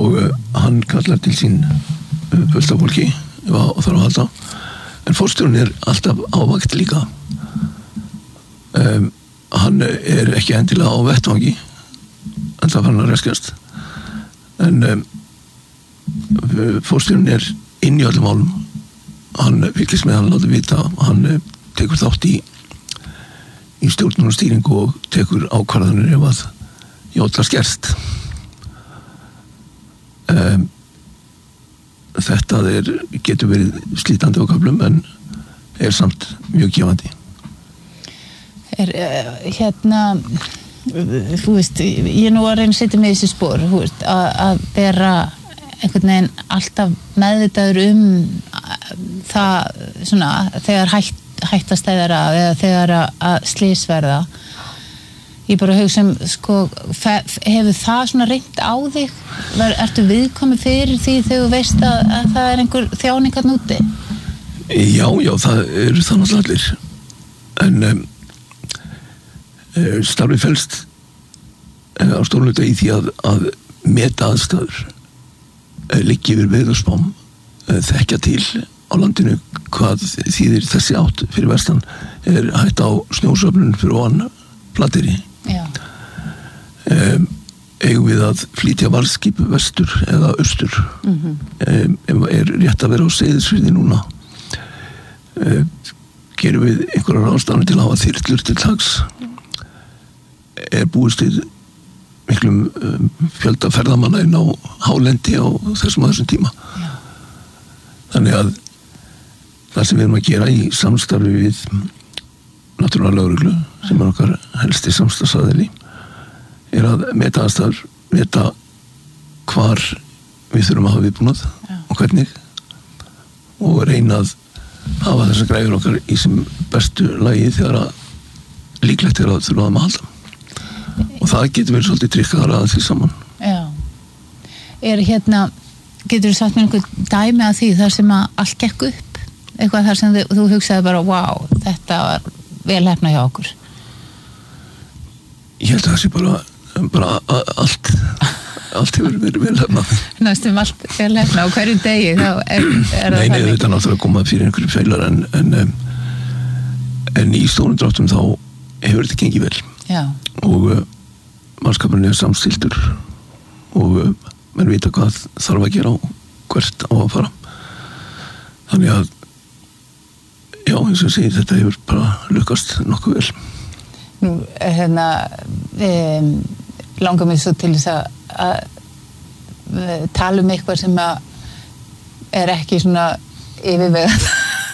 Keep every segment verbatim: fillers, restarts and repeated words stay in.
og uh, hann kallar til sín uh, fullt af fólki ef að þarf að halda, en forstjórinn er alltaf á vakt líka. Um, hann er ekki endilega á vettvangi en það fann að reskjast, en um, forstjórinn er inn í öllum málum, hann fylgist með, hann láti vita, hann uh, tekur þátt í í stjórnun og stýringu og tekur ákvarðanir ef að jótla skerst. Um, þetta er, getur verið slítandi á köflum en er samt mjög gefandi. Er, uh, hérna, þú veist, ég nú að reyna að setja mig í þessi spor, þú veist, að, að vera einhvern veginn alltaf meðvitaður um það, svona, þegar hætt hættastæðara eða þegar að slys verða. Ég bara hugsa um, sko, hefur það svona reynt á þig? Ver, ertu viðkomin fyrir því þegar þú veist að, að það er einhver þjáning þarna úti? Já, já, það eru það náttúrulega allir. En um, starfið felst uh, á stórleika í því að, að meta aðstæður, uh, liggi yfir veðurspám, uh, þekkja til á landinu hvað þýðir þessi átt fyrir vestan, er hætt á snjósöfnun fyrir ofan Flateyri. Já. Um, eigum við að flytja varðskip vestur eða austur. Mm-hmm. Um, er rétt að vera á Seyðisfirði núna. Um, gerum við einhverjar ráðstafanir til að hafa þyrlur til taks. Er búist við miklum um, fjölda ferðamanna inn á hálendi á þessum að þessum tíma. Já. Þannig að það sem við erum að gera í samstarfi við náttúrulögreglu, sem er okkar helsti samstarfsaðili, er að meta aðstæður, meta hvar við þurfum að hafa viðbúnað og hvernig, og reyna að hafa þessar græður okkar í sem bestu lagi þegar að líklegt er að þurfa að halda. Og það getur verið svolítið trikkaðar að því saman. Já. Er hérna, getur þú sagt mér einhver dæmi að því þar sem að allt gekk upp? Eitthvað þar sem þú, þú hugsaði bara, wow, þetta var vel hefna hjá okkur? Ég held að það sé bara, bara allt, allt hefur verið vel hefnað. Næstum allt vel hefnað á hverju degi, þá er, er Nei, nei, þetta er náttúrulega að koma fyrir einhverjum feilar, en, en, en í stórum dráttum þá hefur þetta gengið vel. Já. Og uh, mannskapurinn er samstiltur og uh, menn vita hvað þarf að gera og hvert á að fara. Þannig að já, eins og segir, þetta hefur bara lukkast nokkuð vel. Nú, hérna, um, langar mig svo til þess að, að tala um eitthvað sem að er ekki svona yfirvegað.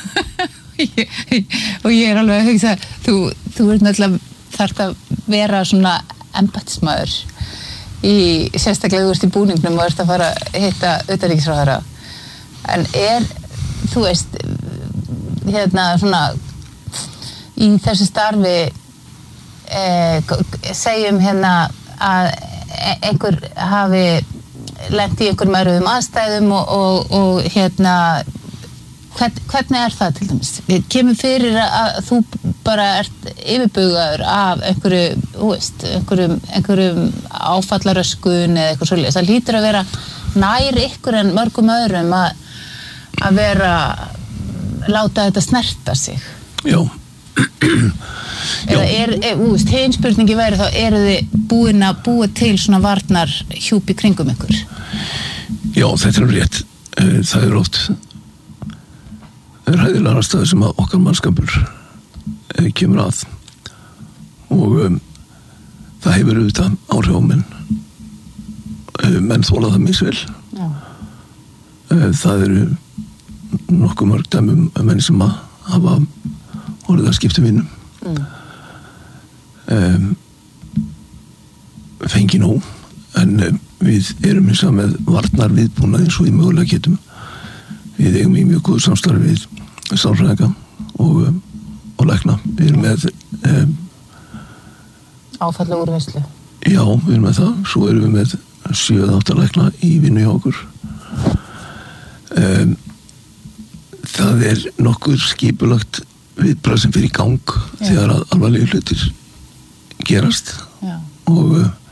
Og ég er alveg að hugsa, þú, þú ert náttúrulega þarft að vera svona embættismaður í, sérstaklega þú ert í búningnum og ert að fara að hitta utanríkisráðherra. En er, þú veist, hérna svona í þessu starfi eh, segjum hérna að einhver hafi lent í einhverjum erfiðum aðstæðum og, og, og hérna hvern, hvernig er það til dæmis? Kemur fyrir að þú bara ert yfirbugaður af einhverju, þú veist, einhverjum, einhverjum áfallaröskun eða eitthvað svoleiðis. Það hlýtur að vera nær ykkur en mörgum öðrum að, að vera láta þetta snerta sig. Já. Eða er, þú veist, hinn spurningi væri þá, eru þið búin að búa til svona varnar hjúp í kringum ykkur? Já, þetta er rétt. Það er oft það er hæðilega staður sem að okkar mannskapur kemur að og um, það hefur auðvitað áhrif á menn menn þola það misvel. Já. Það eru nokkuð mörg dæmum um menn sem að hafa orðið að skipta vinnum. Mm. Um, fengi nóg, en um, við erum eins og með varnar viðbúnað eins og við mögulega getum. Við eigum í mjög góðu samstarfi við sálfræðinga og, um, og lækna. Við erum með um, áfalla úrvinnslu. Já, við erum með það. Svo erum við með sjö eða átta lækna í vinnu hjá okkur. Um, það er nokkuð skipulagt viðbragð sem fyrir í gang. Já. Þegar að alvarlegir hlutir gerast. Já. Og uh,